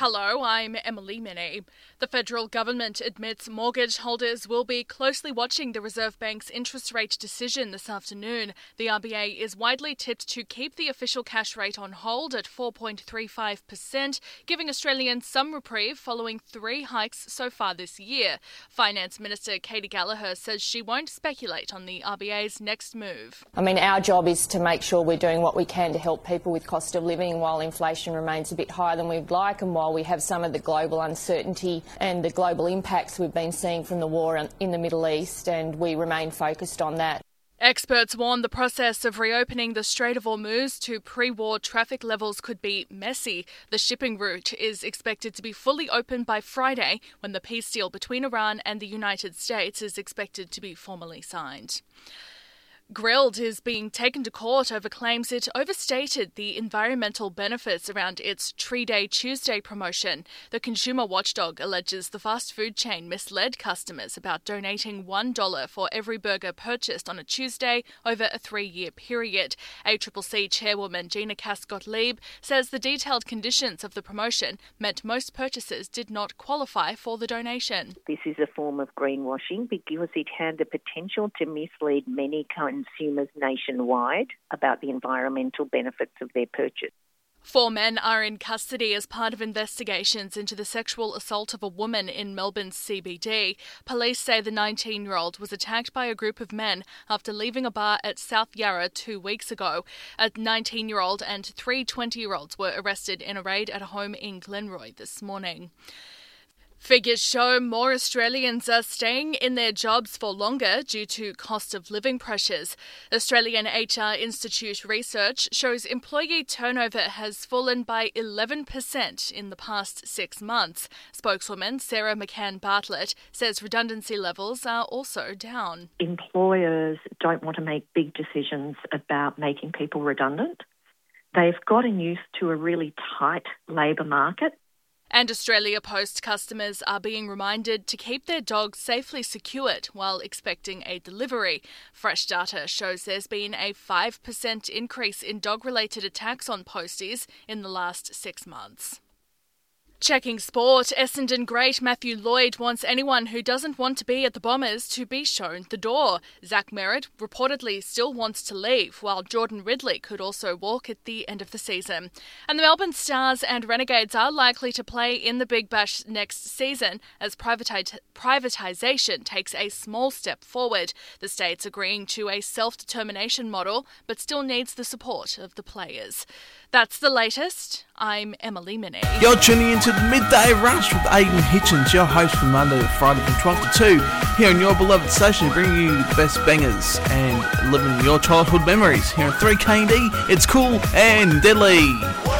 Hello, I'm Emily Minnie. The federal government admits mortgage holders will be closely watching the Reserve Bank's interest rate decision this afternoon. The RBA is widely tipped to keep the official cash rate on hold at 4.35%, giving Australians some reprieve following 3 hikes so far this year. Finance Minister Katie Gallagher says she won't speculate on the RBA's next move. Our job is to make sure we're doing what we can to help people with cost of living while inflation remains a bit higher than we'd like, and while we have some of the global uncertainty and the global impacts we've been seeing from the war in the Middle East, and we remain focused on that. Experts warn the process of reopening the Strait of Hormuz to pre-war traffic levels could be messy. The shipping route is expected to be fully open by Friday, when the peace deal between Iran and the United States is expected to be formally signed. Grill'd is being taken to court over claims it overstated the environmental benefits around its Tree Day Tuesday promotion. The consumer watchdog alleges the fast food chain misled customers about donating $1 for every burger purchased on a Tuesday over a 3-year period. ACCC chairwoman Gina Cass-Gottlieb says the detailed conditions of the promotion meant most purchasers did not qualify for the donation. This is a form of greenwashing because it had the potential to mislead many consumers nationwide about the environmental benefits of their purchase. 4 men are in custody as part of investigations into the sexual assault of a woman in Melbourne's CBD. Police say the 19-year-old was attacked by a group of men after leaving a bar at South Yarra 2 weeks ago. A 19-year-old and 3 20-year-olds were arrested in a raid at a home in Glenroy this morning. Figures show more Australians are staying in their jobs for longer due to cost of living pressures. Australian HR Institute research shows employee turnover has fallen by 11% in the past 6 months. Spokeswoman Sarah McCann Bartlett says redundancy levels are also down. Employers don't want to make big decisions about making people redundant. They've gotten used to a really tight labour market. And Australia Post customers are being reminded to keep their dogs safely secured while expecting a delivery. Fresh data shows there's been a 5% increase in dog-related attacks on posties in the last 6 months. Checking sport, Essendon great Matthew Lloyd wants anyone who doesn't want to be at the Bombers to be shown the door. Zach Merritt reportedly still wants to leave, while Jordan Ridley could also walk at the end of the season. And the Melbourne Stars and Renegades are likely to play in the Big Bash next season as privatisation takes a small step forward. The state's agreeing to a self-determination model, but still needs the support of the players. That's the latest. I'm Emily Minnie. You're tuning into the Midday Rush with Aidan Hitchens, your host from Monday to Friday from 12 to 2, here on your beloved station, bringing you the best bangers and living your childhood memories. Here on 3KD, it's cool and deadly.